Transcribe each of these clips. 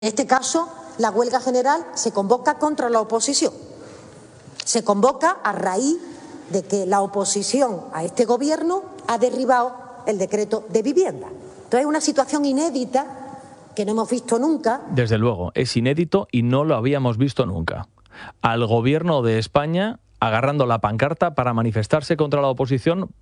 En este caso, la huelga general se convoca contra la oposición. Se convoca a raíz de que la oposición a este Gobierno ha derribado el decreto de vivienda. Entonces, es una situación inédita que no hemos visto nunca. Desde luego, es inédito y no lo habíamos visto nunca. Al Gobierno de España agarrando la pancarta para manifestarse contra la oposición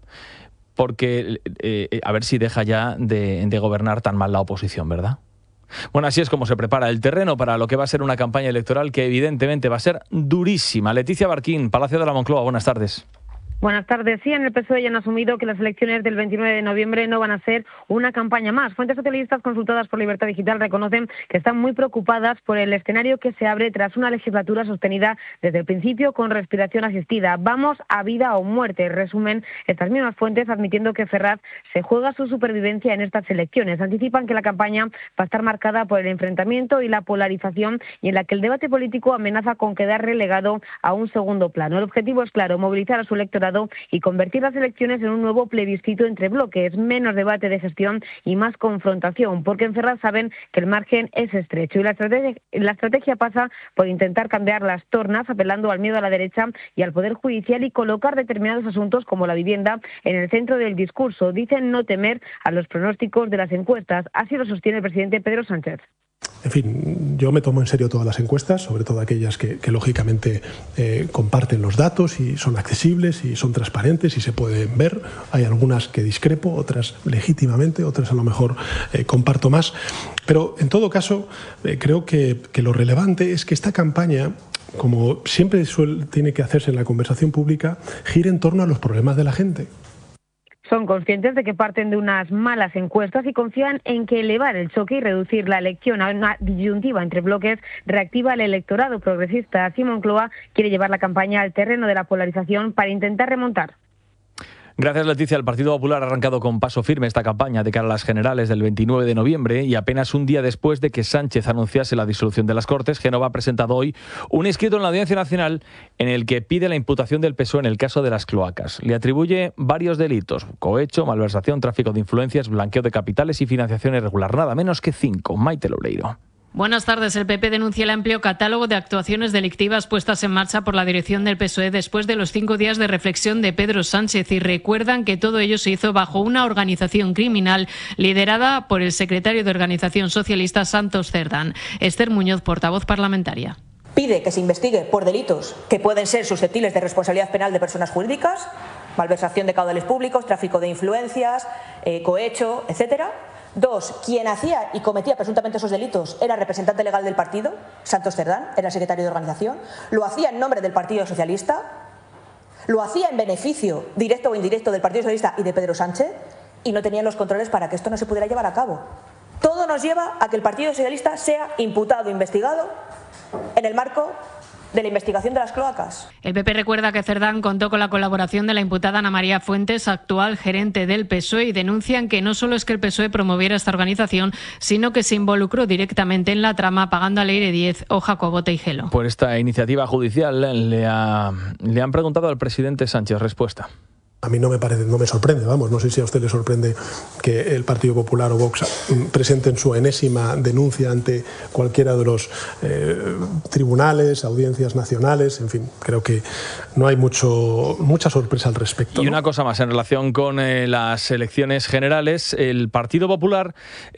porque, a ver si deja ya de gobernar tan mal la oposición, ¿verdad? Bueno, así es como se prepara el terreno para lo que va a ser una campaña electoral que evidentemente va a ser durísima. Leticia Barquín, Palacio de la Moncloa, buenas tardes. Buenas tardes. Sí, en el PSOE ya han asumido que las elecciones del 29 de noviembre no van a ser una campaña más. Fuentes socialistas consultadas por Libertad Digital reconocen que están muy preocupadas por el escenario que se abre tras una legislatura sostenida desde el principio con respiración asistida. Vamos a vida o muerte, resumen estas mismas fuentes, admitiendo que Ferraz se juega su supervivencia en estas elecciones. Anticipan que la campaña va a estar marcada por el enfrentamiento y la polarización y en la que el debate político amenaza con quedar relegado a un segundo plano. El objetivo es claro, movilizar a su electorado y convertir las elecciones en un nuevo plebiscito entre bloques, menos debate de gestión y más confrontación, porque en Ferraz saben que el margen es estrecho y la estrategia pasa por intentar cambiar las tornas, apelando al miedo a la derecha y al Poder Judicial y colocar determinados asuntos como la vivienda en el centro del discurso. Dicen no temer a los pronósticos de las encuestas. Así lo sostiene el presidente Pedro Sánchez. En fin, yo me tomo en serio todas las encuestas, sobre todo aquellas que lógicamente comparten los datos y son accesibles y son transparentes y se pueden ver. Hay algunas que discrepo, otras legítimamente, otras a lo mejor comparto más. Pero en todo caso, creo que lo relevante es que esta campaña, como siempre tiene que hacerse en la conversación pública, gire en torno a los problemas de la gente. Son conscientes de que parten de unas malas encuestas y confían en que elevar el choque y reducir la elección a una disyuntiva entre bloques reactiva al electorado progresista. Así Moncloa quiere llevar la campaña al terreno de la polarización para intentar remontar. Gracias, Leticia. El Partido Popular ha arrancado con paso firme esta campaña de cara a las generales del 29 de noviembre y apenas un día después de que Sánchez anunciase la disolución de las Cortes, Génova ha presentado hoy un escrito en la Audiencia Nacional en el que pide la imputación del PSOE en el caso de las cloacas. Le atribuye varios delitos: cohecho, malversación, tráfico de influencias, blanqueo de capitales y financiación irregular. Nada menos que 5. Maite Loureiro. Buenas tardes. El PP denuncia el amplio catálogo de actuaciones delictivas puestas en marcha por la dirección del PSOE después de los 5 días de reflexión de Pedro Sánchez y recuerdan que todo ello se hizo bajo una organización criminal liderada por el secretario de Organización Socialista Santos Cerdán. Esther Muñoz, portavoz parlamentaria. Pide que se investigue por delitos que pueden ser susceptibles de responsabilidad penal de personas jurídicas, malversación de caudales públicos, tráfico de influencias, cohecho, etcétera. 2. Quien hacía y cometía presuntamente esos delitos era representante legal del partido, Santos Cerdán, era secretario de organización, lo hacía en nombre del Partido Socialista, lo hacía en beneficio directo o indirecto del Partido Socialista y de Pedro Sánchez y no tenían los controles para que esto no se pudiera llevar a cabo. Todo nos lleva a que el Partido Socialista sea imputado, investigado en el marco de la investigación de las cloacas. El PP recuerda que Cerdán contó con la colaboración de la imputada Ana María Fuentes, actual gerente del PSOE, y denuncian que no solo es que el PSOE promoviera esta organización, sino que se involucró directamente en la trama, pagando a Leire Díez o Jacobo Teijelo. Por esta iniciativa judicial le han preguntado al presidente Sánchez. Respuesta. A mí no me sorprende, vamos, no sé si a usted le sorprende que el Partido Popular o Vox presenten su enésima denuncia ante cualquiera de los tribunales, audiencias nacionales, en fin, creo que no hay mucha sorpresa al respecto. Y una cosa más, en relación con las elecciones generales, el Partido Popular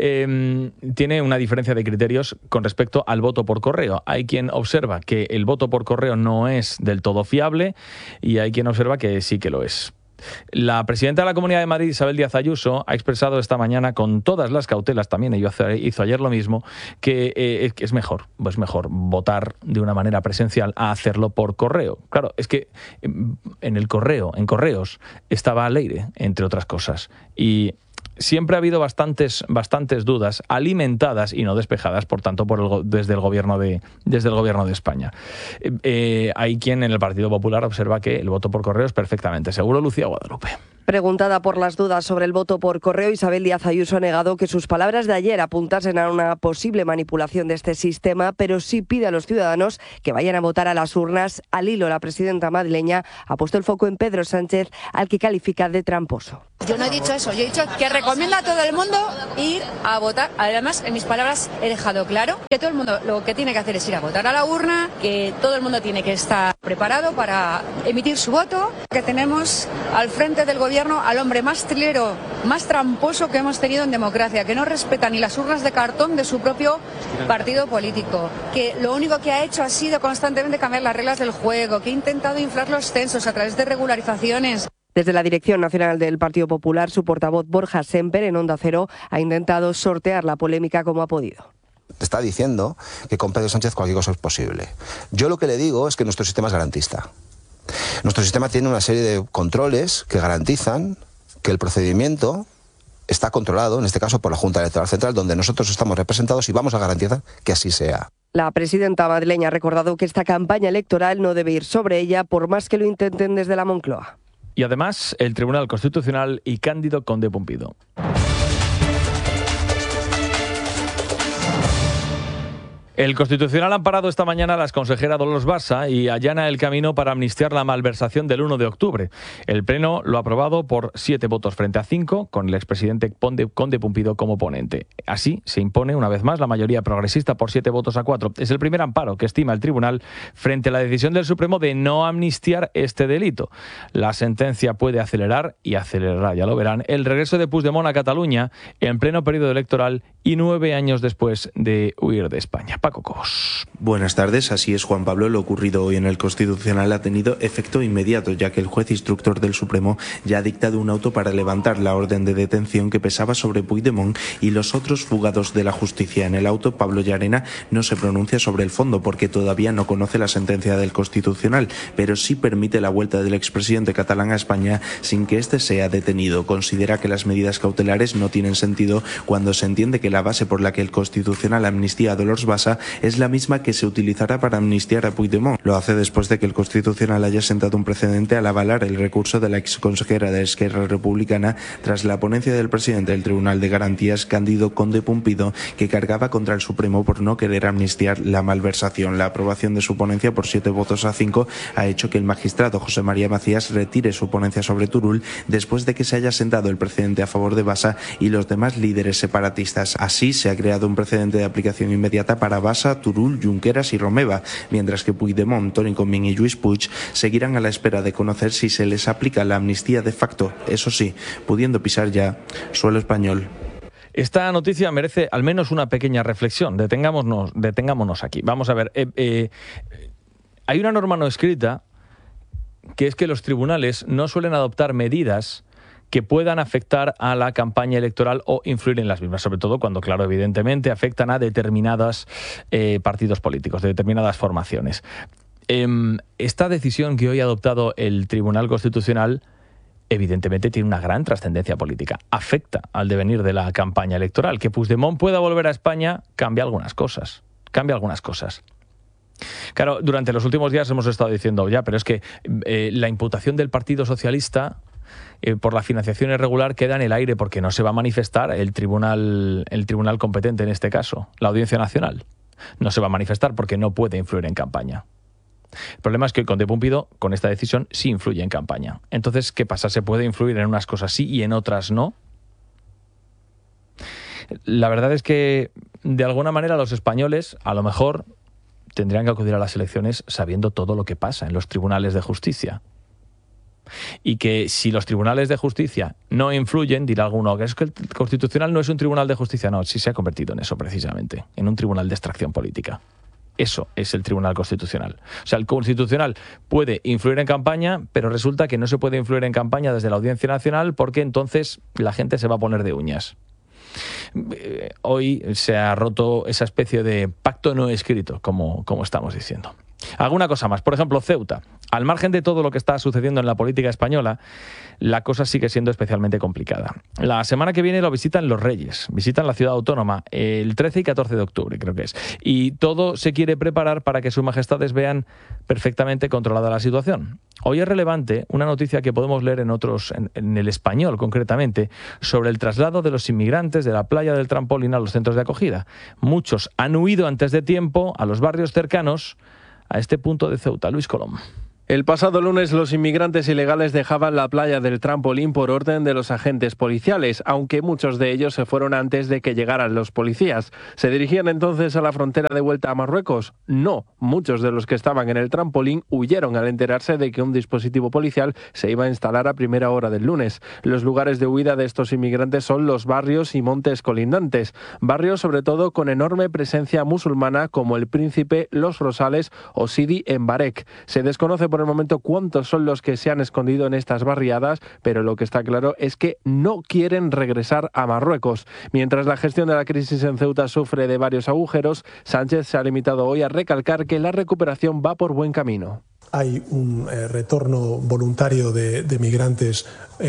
tiene una diferencia de criterios con respecto al voto por correo. Hay quien observa que el voto por correo no es del todo fiable y hay quien observa que sí que lo es. La presidenta de la Comunidad de Madrid, Isabel Díaz Ayuso, ha expresado esta mañana con todas las cautelas, también hizo ayer lo mismo, que es mejor votar de una manera presencial a hacerlo por correo. Claro, es que en correos estaba Leire, entre otras cosas, y siempre ha habido bastantes dudas alimentadas y no despejadas, por tanto, desde el gobierno de España. Hay quien en el Partido Popular observa que el voto por correo es perfectamente seguro. Lucía Guadalupe. Preguntada por las dudas sobre el voto por correo, Isabel Díaz Ayuso ha negado que sus palabras de ayer apuntasen a una posible manipulación de este sistema, pero sí pide a los ciudadanos que vayan a votar a las urnas. Al hilo, la presidenta madrileña ha puesto el foco en Pedro Sánchez, al que califica de tramposo. Yo no he dicho eso, yo he dicho que recomienda a todo el mundo ir a votar. Además, en mis palabras he dejado claro que todo el mundo lo que tiene que hacer es ir a votar a la urna, que todo el mundo tiene que estar preparado para emitir su voto, que tenemos al frente del gobierno al hombre más trilero, más tramposo que hemos tenido en democracia, que no respeta ni las urnas de cartón de su propio partido político, que lo único que ha hecho ha sido constantemente cambiar las reglas del juego, que ha intentado inflar los censos a través de regularizaciones. Desde la Dirección Nacional del Partido Popular, su portavoz Borja Semper, en Onda Cero, ha intentado sortear la polémica como ha podido. Está diciendo que con Pedro Sánchez cualquier cosa es posible. Yo lo que le digo es que nuestro sistema es garantista. Nuestro sistema tiene una serie de controles que garantizan que el procedimiento está controlado, en este caso por la Junta Electoral Central, donde nosotros estamos representados, y vamos a garantizar que así sea. La presidenta madrileña ha recordado que esta campaña electoral no debe ir sobre ella, por más que lo intenten desde la Moncloa. Y además, el Tribunal Constitucional y Cándido Conde Pumpido. El Constitucional ha amparado esta mañana a la exconsejera Dolors Bassa y allana el camino para amnistiar la malversación del 1 de octubre. El Pleno lo ha aprobado por 7 votos frente a 5, con el expresidente Conde Pumpido como ponente. Así se impone una vez más la mayoría progresista por 7 votos a 4. Es el primer amparo que estima el Tribunal frente a la decisión del Supremo de no amnistiar este delito. La sentencia puede acelerar, y acelerará, ya lo verán, el regreso de Puigdemont a Cataluña en pleno periodo electoral y 9 años después de huir de España. Paco Cobos. Buenas tardes, así es, Juan Pablo. Lo ocurrido hoy en el Constitucional ha tenido efecto inmediato, ya que el juez instructor del Supremo ya ha dictado un auto para levantar la orden de detención que pesaba sobre Puigdemont y los otros fugados de la justicia. En el auto, Pablo Llarena no se pronuncia sobre el fondo porque todavía no conoce la sentencia del Constitucional, pero sí permite la vuelta del expresidente catalán a España sin que éste sea detenido. Considera que las medidas cautelares no tienen sentido cuando se entiende que la base por la que el Constitucional amnistía a Dolors Bassa es la misma que se utilizará para amnistiar a Puigdemont. Lo hace después de que el Constitucional haya sentado un precedente al avalar el recurso de la exconsejera de Esquerra Republicana tras la ponencia del presidente del Tribunal de Garantías, Cándido Conde Pumpido, que cargaba contra el Supremo por no querer amnistiar la malversación. La aprobación de su ponencia por 7 votos a 5 ha hecho que el magistrado José María Macías retire su ponencia sobre Turull después de que se haya sentado el precedente a favor de Bassa y los demás líderes separatistas. Así se ha creado un precedente de aplicación inmediata para Bassa, Turull, Junqueras y Romeva, mientras que Puigdemont, Toni Comín y Lluís Puig seguirán a la espera de conocer si se les aplica la amnistía de facto, eso sí, pudiendo pisar ya suelo español. Esta noticia merece al menos una pequeña reflexión. Detengámonos aquí. Vamos a ver. Hay una norma no escrita que es que los tribunales no suelen adoptar medidas que puedan afectar a la campaña electoral o influir en las mismas, sobre todo cuando, claro, evidentemente afectan a determinados partidos políticos, de determinadas formaciones. Esta decisión que hoy ha adoptado el Tribunal Constitucional evidentemente tiene una gran trascendencia política. Afecta al devenir de la campaña electoral. Que Puigdemont pueda volver a España cambia algunas cosas. Claro, durante los últimos días hemos estado diciendo ya, pero es que la imputación del Partido Socialista por la financiación irregular queda en el aire porque no se va a manifestar el tribunal competente en este caso, la Audiencia Nacional. No se va a manifestar porque no puede influir en campaña. El problema es que el Conde Pumpido, con esta decisión, sí influye en campaña. Entonces, ¿qué pasa? ¿Se puede influir en unas cosas sí y en otras no? La verdad es que, de alguna manera, los españoles, a lo mejor, tendrían que acudir a las elecciones sabiendo todo lo que pasa en los tribunales de justicia. Y que si los tribunales de justicia no influyen, dirá alguno que es que el Constitucional no es un tribunal de justicia. No, sí se ha convertido en eso precisamente, en un tribunal de extracción política. Eso es el Tribunal Constitucional. O sea, el Constitucional puede influir en campaña, pero resulta que no se puede influir en campaña desde la Audiencia Nacional porque entonces la gente se va a poner de uñas. Hoy se ha roto esa especie de pacto no escrito, como estamos diciendo. Alguna cosa más. Por ejemplo, Ceuta. Al margen de todo lo que está sucediendo en la política española, la cosa sigue siendo especialmente complicada. La semana que viene lo visitan los Reyes, visitan la ciudad autónoma el 13 y 14 de octubre, creo que es. Y todo se quiere preparar para que sus majestades vean perfectamente controlada la situación. Hoy es relevante una noticia que podemos leer en El Español concretamente, sobre el traslado de los inmigrantes de la playa del Trampolín a los centros de acogida. Muchos han huido antes de tiempo a los barrios cercanos a este punto de Ceuta. Luis Colom. El pasado lunes los inmigrantes ilegales dejaban la playa del Trampolín por orden de los agentes policiales, aunque muchos de ellos se fueron antes de que llegaran los policías. ¿Se dirigían entonces a la frontera de vuelta a Marruecos? No, muchos de los que estaban en el Trampolín huyeron al enterarse de que un dispositivo policial se iba a instalar a primera hora del lunes. Los lugares de huida de estos inmigrantes son los barrios y montes colindantes, barrios sobre todo con enorme presencia musulmana como El Príncipe, Los Rosales o Sidi en Barek. Se desconoce por el momento cuántos son los que se han escondido en estas barriadas, pero lo que está claro es que no quieren regresar a Marruecos. Mientras la gestión de la crisis en Ceuta sufre de varios agujeros, Sánchez se ha limitado hoy a recalcar que la recuperación va por buen camino. Hay un retorno voluntario de migrantes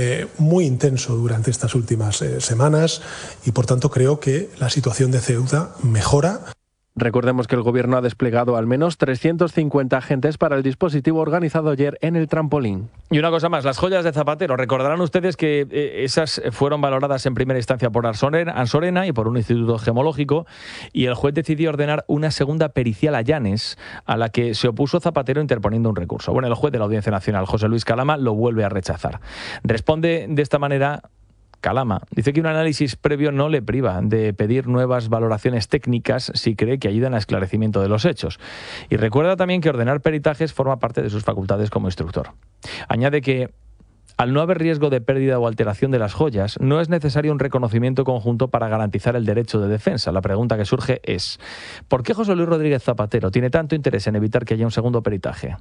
muy intenso durante estas últimas semanas y, por tanto, creo que la situación de Ceuta mejora. Recordemos que el Gobierno ha desplegado al menos 350 agentes para el dispositivo organizado ayer en el Trampolín. Y una cosa más, las joyas de Zapatero. Recordarán ustedes que esas fueron valoradas en primera instancia por Ansorena y por un instituto gemológico, y el juez decidió ordenar una segunda pericial a Llanes, a la que se opuso Zapatero interponiendo un recurso. Bueno, el juez de la Audiencia Nacional, José Luis Calama, lo vuelve a rechazar. Responde de esta manera Calama. Dice que un análisis previo no le priva de pedir nuevas valoraciones técnicas si cree que ayudan al esclarecimiento de los hechos. Y recuerda también que ordenar peritajes forma parte de sus facultades como instructor. Añade que, al no haber riesgo de pérdida o alteración de las joyas, no es necesario un reconocimiento conjunto para garantizar el derecho de defensa. La pregunta que surge es: ¿por qué José Luis Rodríguez Zapatero tiene tanto interés en evitar que haya un segundo peritaje?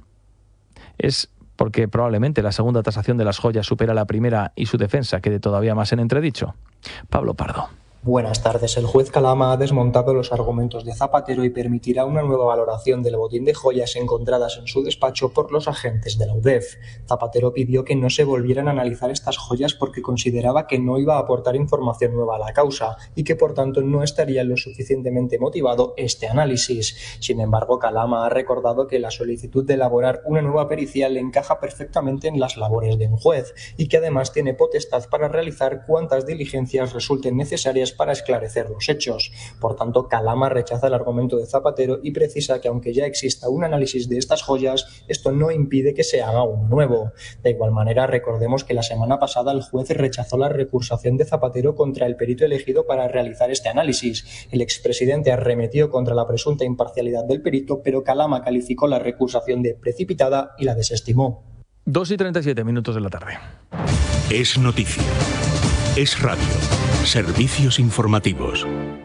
Es porque probablemente la segunda tasación de las joyas supera la primera y su defensa quede todavía más en entredicho. Pablo Pardo. Buenas tardes. El juez Calama ha desmontado los argumentos de Zapatero y permitirá una nueva valoración del botín de joyas encontradas en su despacho por los agentes de la UDEF. Zapatero pidió que no se volvieran a analizar estas joyas porque consideraba que no iba a aportar información nueva a la causa y que por tanto no estaría lo suficientemente motivado este análisis. Sin embargo, Calama ha recordado que la solicitud de elaborar una nueva pericial encaja perfectamente en las labores de un juez y que además tiene potestad para realizar cuantas diligencias resulten necesarias para esclarecer los hechos. Por tanto, Calama rechaza el argumento de Zapatero y precisa que aunque ya exista un análisis de estas joyas, esto no impide que se haga un nuevo. De igual manera, recordemos que la semana pasada el juez rechazó la recursación de Zapatero contra el perito elegido para realizar este análisis. El expresidente arremetió contra la presunta imparcialidad del perito, pero Calama calificó la recursación de precipitada y la desestimó. 2:37 de la tarde. Es noticia. Es radio. Servicios informativos.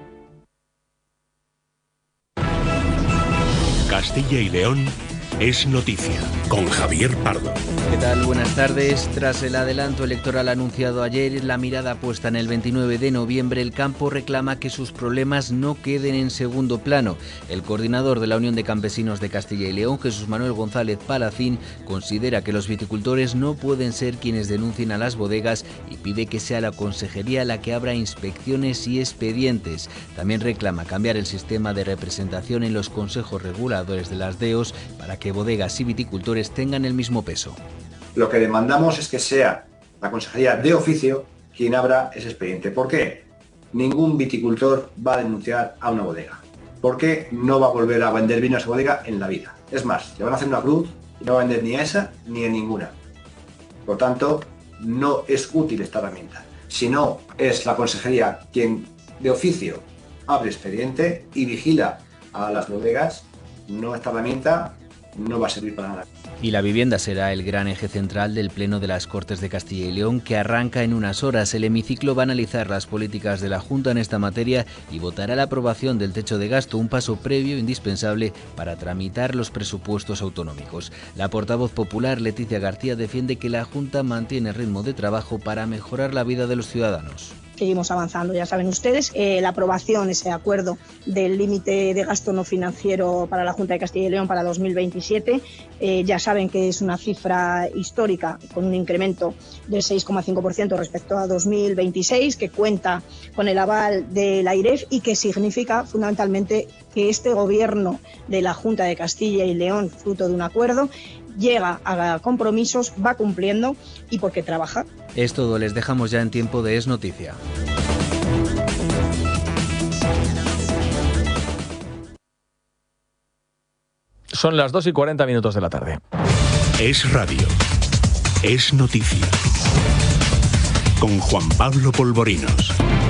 Castilla y León es noticia, con Javier Pardo. ¿Qué tal? Buenas tardes. Tras el adelanto electoral anunciado ayer, la mirada puesta en el 29 de noviembre, el campo reclama que sus problemas no queden en segundo plano. El coordinador de la Unión de Campesinos de Castilla y León, Jesús Manuel González Palacín, considera que los viticultores no pueden ser quienes denuncien a las bodegas y pide que sea la Consejería la que abra inspecciones y expedientes. También reclama cambiar el sistema de representación en los consejos reguladores de las DEOs para que bodegas y viticultores tengan el mismo peso. Lo que demandamos es que sea la Consejería de Oficio quien abra ese expediente. ¿Por qué? Ningún viticultor va a denunciar a una bodega. Porque no va a volver a vender vino a esa bodega en la vida. Es más, le van a hacer una cruz y no va a vender ni a esa ni a ninguna. Por tanto, no es útil esta herramienta. Si no, es la Consejería quien de oficio abre expediente y vigila a las bodegas, no esta herramienta no va a servir para nada. Y la vivienda será el gran eje central del Pleno de las Cortes de Castilla y León, que arranca en unas horas. El hemiciclo va a analizar las políticas de la Junta en esta materia y votará la aprobación del techo de gasto, un paso previo indispensable para tramitar los presupuestos autonómicos. La portavoz popular, Leticia García, defiende que la Junta mantiene ritmo de trabajo para mejorar la vida de los ciudadanos. seguimos avanzando. Ya saben ustedes, la aprobación, ese acuerdo del límite de gasto no financiero para la Junta de Castilla y León para 2027, ya saben que es una cifra histórica con un incremento del 6,5% respecto a 2026, que cuenta con el aval de la AIREF y que significa fundamentalmente que este gobierno de la Junta de Castilla y León, fruto de un acuerdo, llega a compromisos, va cumpliendo y porque trabaja. Es todo, les dejamos ya en tiempo de Es Noticia. Son las 2:40 de la tarde. Es radio. Es noticia. Con Juan Pablo Polvorinos.